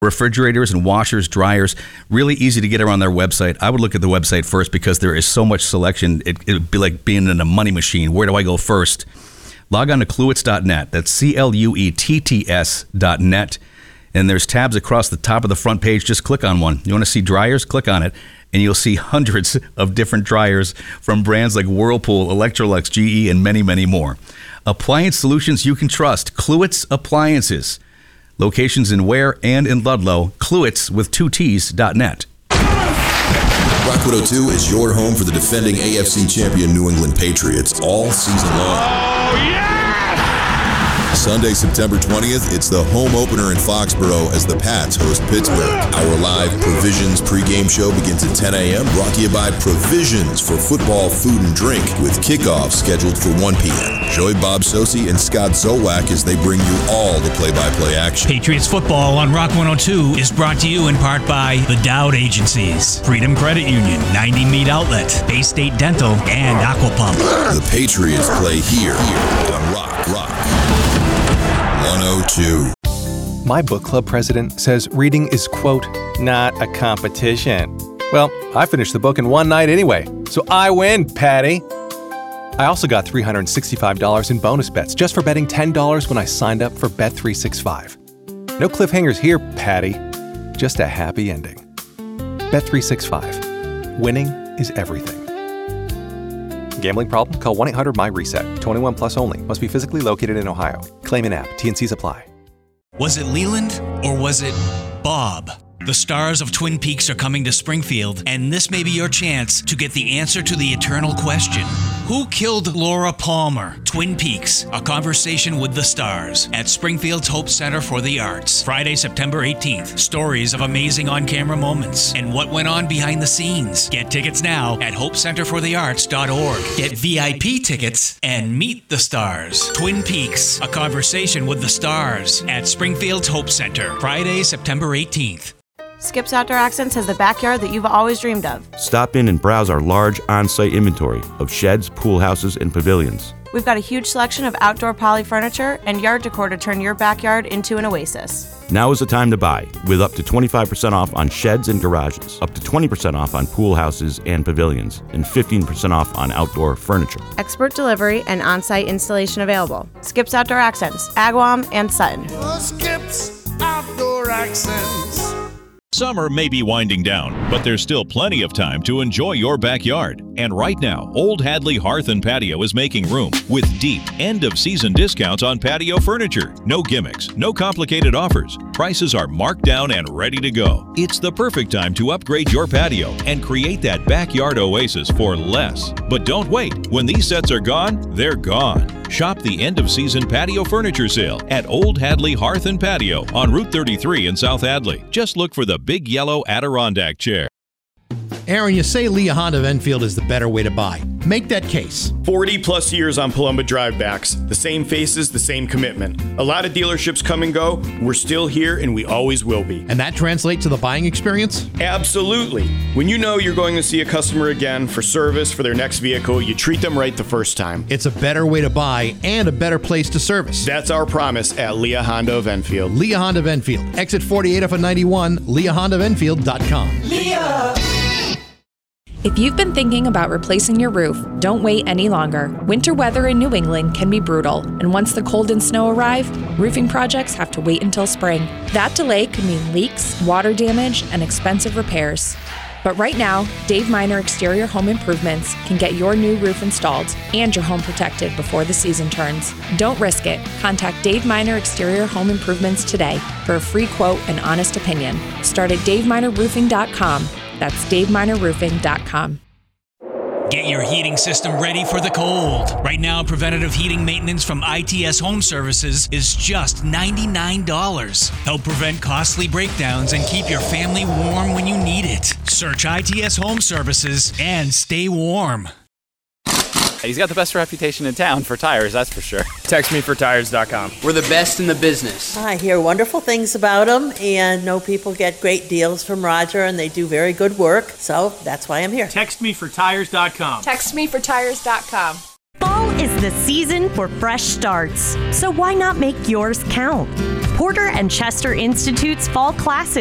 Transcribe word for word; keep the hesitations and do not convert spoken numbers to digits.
refrigerators and washers, dryers, really easy to get around their website. I would look at the website first because there is so much selection. It would be like being in a money machine. Where do I go first? Log on to Cluetts dot net. That's C L U E T T S dot net. And there's tabs across the top of the front page. Just click on one. You want to see dryers? Click on it. And you'll see hundreds of different dryers from brands like Whirlpool, Electrolux, G E, and many, many more. Appliance solutions you can trust. Cluetts Appliances. Locations in Ware and in Ludlow. Cluetts with two T's dot net. Rock one oh two is your home for the defending A F C champion New England Patriots all season long. Oh, yeah! Sunday, September twentieth, it's the home opener in Foxborough as the Pats host Pittsburgh. Our live Provisions pregame show begins at ten a.m. Brought to you by Provisions for football, food, and drink, with kickoff scheduled for one p.m. Join Bob Sosi and Scott Zolak as they bring you all the play-by-play action. Patriots football on Rock one oh two is brought to you in part by the Dowd Agencies, Freedom Credit Union, ninety Meat Outlet, Bay State Dental, and Aquapump. The Patriots play here, here on Rock, Rock one oh two. My book club president says reading is, quote, not a competition. Well, I finished the book in one night anyway, so I win, Patty. I also got three hundred sixty-five dollars in bonus bets just for betting ten dollars when I signed up for Bet three sixty-five. No cliffhangers here, Patty. Just a happy ending. Bet three sixty-five. Winning is everything. Gambling problem? Call one eight hundred M Y reset. twenty-one plus only. Must be physically located in Ohio. Claim in app. T N Cs apply. Was it Leland or was it Bob? The stars of Twin Peaks are coming to Springfield, and this may be your chance to get the answer to the eternal question. Who killed Laura Palmer? Twin Peaks, a conversation with the stars at Springfield's Hope Center for the Arts. Friday, September eighteenth. Stories of amazing on-camera moments and what went on behind the scenes. Get tickets now at hope center for the arts dot org. Get V I P tickets and meet the stars. Twin Peaks, a conversation with the stars at Springfield's Hope Center. Friday, September eighteenth. Skip's Outdoor Accents has the backyard that you've always dreamed of. Stop in and browse our large on-site inventory of sheds, pool houses, and pavilions. We've got a huge selection of outdoor poly furniture and yard decor to turn your backyard into an oasis. Now is the time to buy, with up to twenty-five percent off on sheds and garages, up to twenty percent off on pool houses and pavilions, and fifteen percent off on outdoor furniture. Expert delivery and on-site installation available. Skip's Outdoor Accents, Agawam and Sutton. Skip's Outdoor Accents. Summer may be winding down, but there's still plenty of time to enjoy your backyard. And right now, Old Hadley Hearth and Patio is making room with deep end-of-season discounts on patio furniture. No gimmicks, no complicated offers. Prices are marked down and ready to go. It's the perfect time to upgrade your patio and create that backyard oasis for less. But don't wait. When these sets are gone, they're gone. Shop the end-of-season patio furniture sale at Old Hadley Hearth and Patio on Route thirty-three in South Hadley. Just look for the big yellow Adirondack chair. Aaron, you say Leah Honda of Enfield is the better way to buy. Make that case. forty plus years on Palumba drivebacks. The same faces, the same commitment. A lot of dealerships come and go. We're still here and we always will be. And that translates to the buying experience? Absolutely. When you know you're going to see a customer again for service for their next vehicle, you treat them right the first time. It's a better way to buy and a better place to service. That's our promise at Leah Honda of Enfield. Leah Honda of Enfield. Exit forty-eight off of ninety-one, leah honda of enfield dot com. Leah! If you've been thinking about replacing your roof, don't wait any longer. Winter weather in New England can be brutal, and once the cold and snow arrive, roofing projects have to wait until spring. That delay could mean leaks, water damage, and expensive repairs. But right now, Dave Miner Exterior Home Improvements can get your new roof installed and your home protected before the season turns. Don't risk it. Contact Dave Miner Exterior Home Improvements today for a free quote and honest opinion. Start at dave miner roofing dot com. That's dave miner roofing dot com. Get your heating system ready for the cold. Right now, preventative heating maintenance from I T S Home Services is just ninety-nine dollars. Help prevent costly breakdowns and keep your family warm when you need it. Search I T S Home Services and stay warm. He's got the best reputation in town for tires, that's for sure. text me for tires dot com. We're the best in the business. I hear wonderful things about them and know people get great deals from Roger and they do very good work. So that's why I'm here. text me for tires dot com. text me for tires dot com. Fall is the season for fresh starts, so why not make yours count? Porter and Chester Institute's fall classes